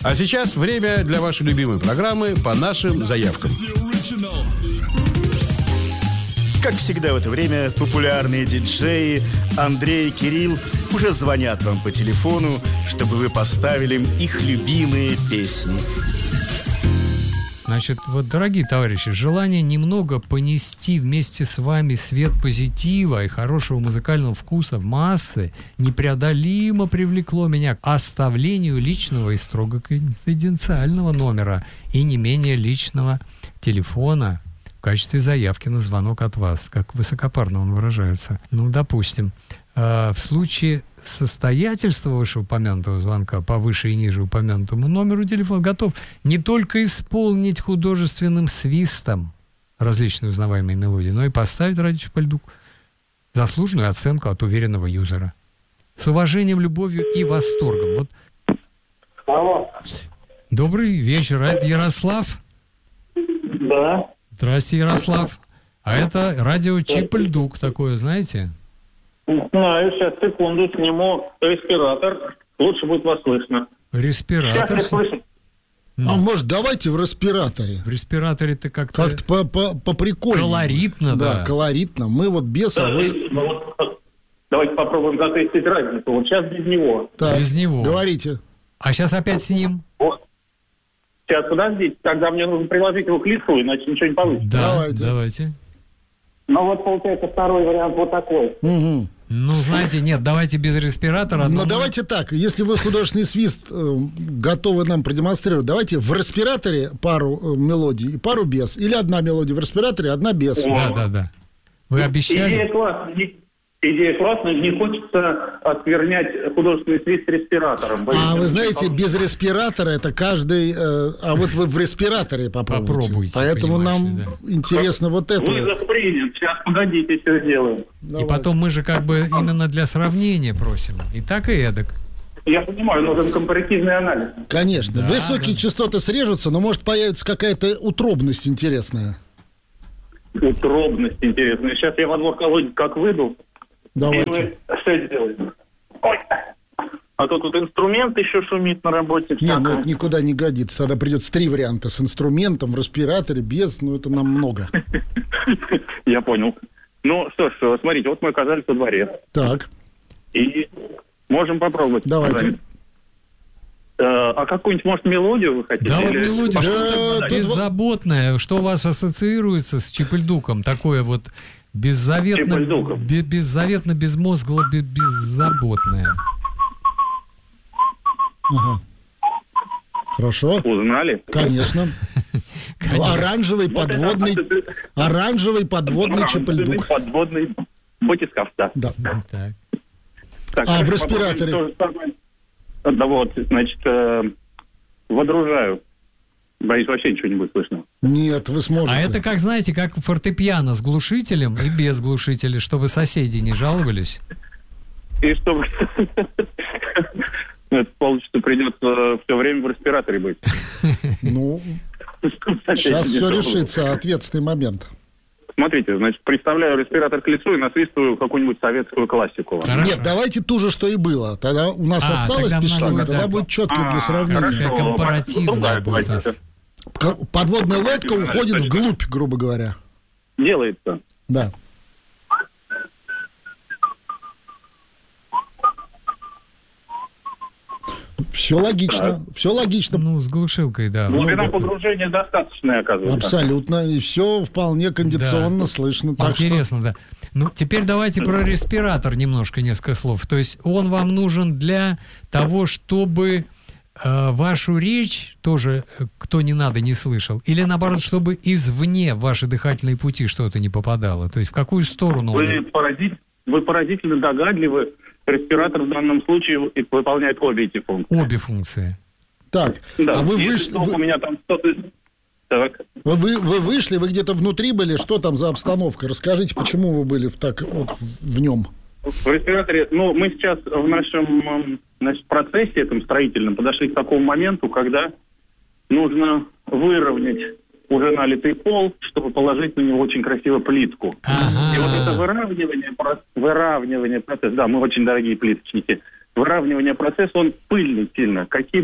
А сейчас время для вашей любимой программы «По нашим заявкам». Как всегда в это время популярные диджеи Андрей и Кирилл уже звонят вам по телефону, чтобы вы поставили им их любимые песни. Значит, вот, дорогие товарищи, желание немного понести вместе с вами свет позитива и хорошего музыкального вкуса в массы непреодолимо привлекло меня к оставлению личного и строго конфиденциального номера и не менее личного телефона в качестве заявки на звонок от вас, как высокопарно он выражается. Ну, допустим, в случае состоятельства вышеупомянутого звонка по выше и ниже упомянутому номеру телефона готов не только исполнить художественным свистом различные узнаваемые мелодии, но и поставить радио Чипальдук заслуженную оценку от уверенного юзера. С уважением, любовью и восторгом. Вот. Алло. Добрый вечер, это Ярослав? Да. Здрасте, Ярослав. А это радио Чипальдук такое, знаете? Знаю, сейчас, секунду, сниму респиратор. Лучше будет вас слышно. Респиратор? Сейчас слышно. А может, давайте в респираторе? В респираторе-то как-то... Как-то поприкольнее. Колоритно, да. Колоритно. Мы вот без, а вы... Давайте попробуем затестить разницу. Вот сейчас без него. Так, без него. Говорите. А сейчас опять с ним? Вот. Сейчас, подождите. Тогда мне нужно приложить его к лицу, иначе ничего не получится. Да, давайте. Ну вот, получается, второй вариант вот такой. Угу. Ну, знаете, нет, давайте без респиратора. Но давайте так, если вы художественный свист готовы нам продемонстрировать, давайте в респираторе пару мелодий и пару без. Или одна мелодия в респираторе, одна без. Да. Вы обещали? Идея классная, не хочется осквернять художественный свист респиратором. А вы знаете, без респиратора это каждый... А вот вы в респираторе попробуйте. Поэтому нам интересно вот это. Вызов принят. Сейчас, погодите, все сделаем. И потом мы же как бы именно для сравнения просим. И так, и эдак. Я понимаю, нужен компаративный анализ. Конечно. Да, высокие частоты срежутся, но может появиться какая-то утробность интересная. Утробность интересная. Сейчас я во двор колодец как выйду. Давайте. И мы что сделаем? Ой. А то тут инструмент еще шумит на работе. Не, ну это никуда не годится. Тогда придется 3 варианта. С инструментом, в респираторе, без. Ну, это нам много. Я понял. Ну, что ж, смотрите, вот мы оказались во дворе. Так. И можем попробовать. Давайте. А какую-нибудь, может, мелодию вы хотите? Да, вот мелодию, что-то беззаботное, что у вас ассоциируется с Чипальдуком. Такое вот беззаветно, беззаветно, безмозгло, беззаботное. Ага. Хорошо. Узнали? Конечно. Оранжевый подводный Чипальдук. Подводный батискаф, да. Так, в респираторе? Да вот, значит, водружаю. Боюсь, вообще ничего не будет слышно. Нет, вы сможете. А это как, знаете, как фортепиано с глушителем и без глушителя, чтобы соседи не жаловались. И чтобы... Это получится, придется все время в респираторе быть. Ну, сейчас все решится, ответственный момент. Смотрите, значит, представляю респиратор к лицу и насвистываю какую-нибудь советскую классику. Хорошо. Нет, давайте ту же, что и было. Тогда у нас осталось пешка, тогда будет четко для сравнения. Компаративная будет. Подводная лодка уходит вглубь, грубо говоря. Делается. Да. Все логично, все логично. Ну, с глушилкой, да. Глубина погружения достаточная, оказывается. Абсолютно, и все вполне кондиционно слышно. Так интересно, да. Ну, теперь давайте про респиратор немножко, несколько слов. То есть он вам нужен для того, чтобы вашу речь тоже кто не надо не слышал? Или наоборот, чтобы извне в ваши дыхательные пути что-то не попадало? То есть в какую сторону? Вы поразительно догадливы. Респиратор в данном случае выполняет обе эти функции. Обе функции. Так, да, а вы вышли... У меня там что-то... Так. Вы вышли, вы где-то внутри были? Что там за обстановка? Расскажите, почему вы были в нем? В респираторе... Ну, мы сейчас в нашем процессе этом строительном подошли к такому моменту, когда нужно выровнять уже налитый пол, чтобы положить на него очень красиво плитку. Ага. И вот это выравнивание процесса, да, мы очень дорогие плиточники, выравнивание процесса, он пыльный сильно. Какие бы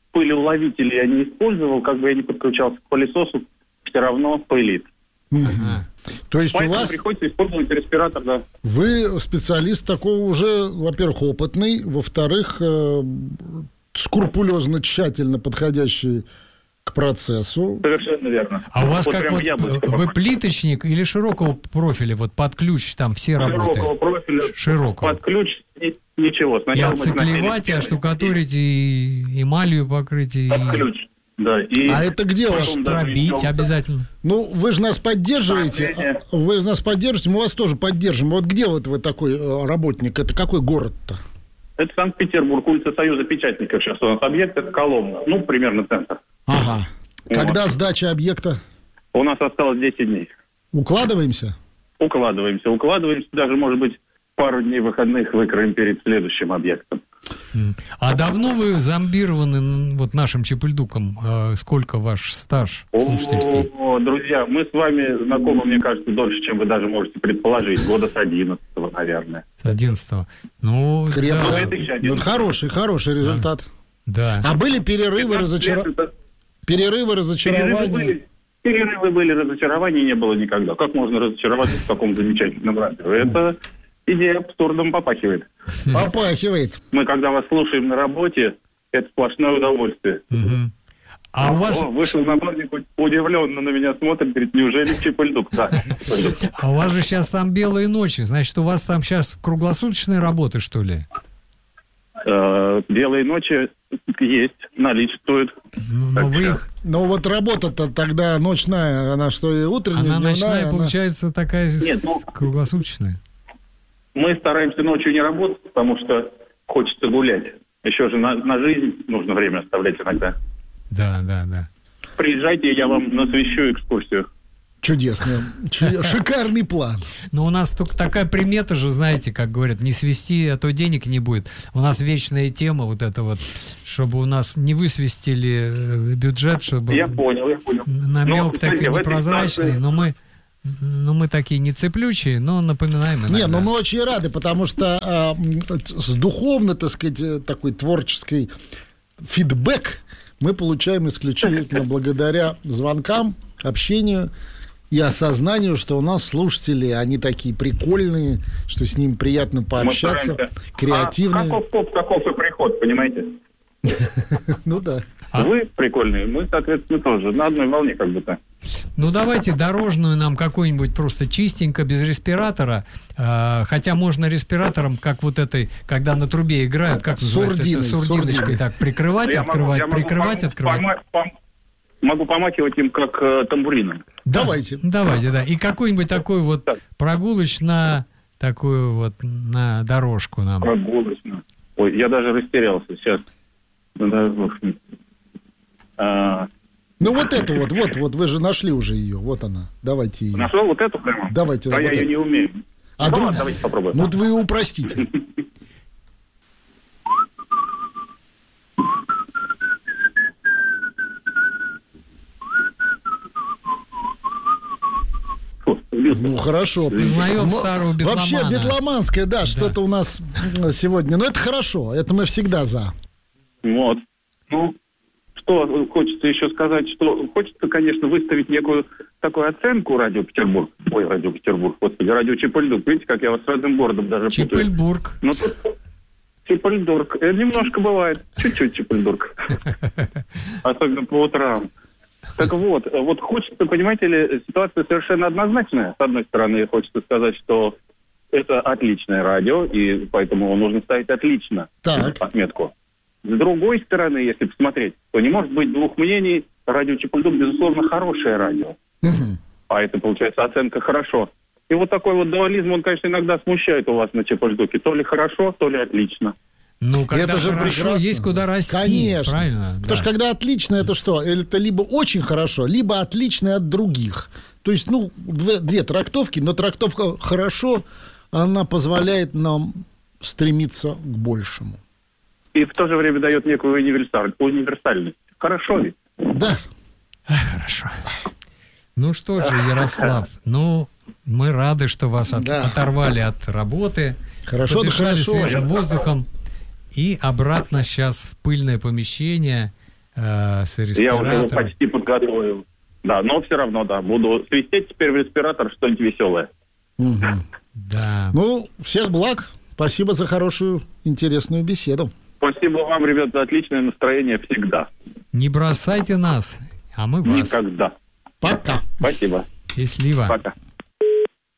пылеуловители я не использовал, как бы я не подключался к пылесосу, все равно пылит. Ага. То есть Поэтому у вас... приходится использовать респиратор, да. Вы специалист такой уже, во-первых, опытный, во-вторых, скрупулезно, тщательно подходящий к процессу. Совершенно верно. А у вас Вот как прямо вот, яблочко вы плиточник или широкого профиля, вот под ключ там все работы? широкого профиля. Широкого. Под ключ ничего. И Сначала мы отциклевать, и сносили оштукатурить, и эмалью покрыть, и под ключ. Да, и А это где у вас? потом даже пробить еще- обязательно. Ну, вы же нас поддерживаете. Давление. Вы нас поддержите, мы вас тоже поддержим. Вот где вот вы такой работник? Это какой город-то? Это Санкт-Петербург, улица Союза Печатников. Сейчас у нас объект, это Коломна. Ну, примерно центр. Ага. Когда сдача объекта? У нас осталось 10 дней. Укладываемся? Укладываемся, даже, может быть, пару дней выходных выкроем перед следующим объектом. А давно вы зомбированы вот нашим Чепыльдуком? Сколько ваш стаж слушательский? О, друзья, мы с вами знакомы, мне кажется, дольше, чем вы даже можете предположить. Года с 11-го, наверное. С 11-го. Ну, Крепко. да, это еще один. Ну, это хороший результат. да. А были перерывы, 15 лет это- разочарования? Перерывы были, разочарований не было никогда. Как можно разочароваться в таком замечательном радио? Это идея абсурдом попахивает. Попахивает. Мы, когда вас слушаем на работе, это сплошное удовольствие. Мгм. А у вас... Вышел напарник, удивленно на меня смотрит, говорит, неужели Чепыльдук? Да, Чепыльдук. А у вас же сейчас там белые ночи. Значит, у вас там сейчас круглосуточные работы, что ли? Белые ночи есть, наличествует. Но вы их... Но вот работа-то тогда ночная, она что, и утренняя, Она дневная, ночная, она- получается, такая Нет, ну- круглосуточная. Мы стараемся ночью не работать, потому что хочется гулять. Еще же на жизнь нужно время оставлять иногда. Да, да, да. Приезжайте, я вам насвещу экскурсию. Чудесно. Шикарный план. Но у нас только такая примета же, знаете, как говорят, не свести, а то денег не будет. У нас вечная тема вот эта вот, чтобы у нас не высвистили бюджет, чтобы Я понял. намек кстати, такой в этой непрозрачный, ситуации- но мы такие не цеплючие, но напоминаем иногда. Не, ну мы очень рады, потому что с духовно, так сказать, такой творческий фидбэк мы получаем исключительно благодаря звонкам, общению и осознанию, что у нас слушатели, они такие прикольные, что с ним приятно Мы пообщаться, стараемся. креативные. Каков поп, таков и приход, понимаете? Ну да. Вы прикольные, мы, соответственно, тоже на одной волне как будто. Ну, давайте дорожную нам какую-нибудь просто чистенько, без респиратора. Хотя можно респиратором, как вот этой, когда на трубе играют, как называется это, Сурдиной. сурдиночкой, так, прикрывать, Я открывать, могу прикрывать, открывать. Могу помахивать им как тамбурином. Да, Давайте. Давайте, да. И какой-нибудь такой вот прогулочно, такую вот на дорожку нам. Прогулочно. Ой, я даже растерялся сейчас. Ну вот эту вот, вы же нашли уже ее, вот она. Давайте ее. Нашел вот эту прямо? Давайте, А вот я ее эту. не умею. А Ну, друг- ладно, давайте попробуем. Ну вот вы упростите. Фу, сбился. Ну хорошо. Признаем Ну, старого битломана. Вообще битломанское, да, что-то у нас сегодня. Но это хорошо, это мы всегда за. Вот. Ну, что хочется еще сказать, что хочется, конечно, выставить некую такую оценку Радио Петербург. Ой, Радио Петербург, господи, Радио Чепыльдук. Видите, как я вас с родным городом даже путаю. Чепельбург. Ну, тут Чепыльдург. Немножко бывает. Чуть-чуть Чепыльдург. Особенно по утрам. Так вот хочется, понимаете ли, ситуация совершенно однозначная. С одной стороны, хочется сказать, что это отличное радио, и поэтому нужно ставить отлично Так. отметку. С другой стороны, если посмотреть, то не может быть двух мнений. Радио Чепыльдук, безусловно, хорошее радио. Мгм. А это, получается, оценка «хорошо». И вот такой вот дуализм, он, конечно, иногда смущает у вас на Чепыльдуке. То ли хорошо, то ли отлично. Ну, когда Это же хорошо, прекрасно. есть куда расти. Конечно. Правильно? Потому Да. что когда отлично, это что? Это либо очень хорошо, либо отлично от других. То есть, ну, две трактовки, но трактовка «хорошо», она позволяет нам стремиться к большему. И в то же время дает некую универсальность. Хорошо ведь? Да. Хорошо. Ну что же, Ярослав, ну, мы рады, что вас Да. оторвали от работы. Хорошо, да подышали хорошо. свежим воздухом. И обратно сейчас в пыльное помещение. с Я уже его респиратором. почти подготовил. Да, но все равно, да, буду свистеть теперь в респиратор что-нибудь веселое. Мгм. Да. Ну, всех благ. Спасибо за хорошую, интересную беседу. Спасибо вам, ребят, за отличное настроение всегда. Не бросайте нас, а мы вас. Никогда. Пока. Спасибо. Счастливо. Пока.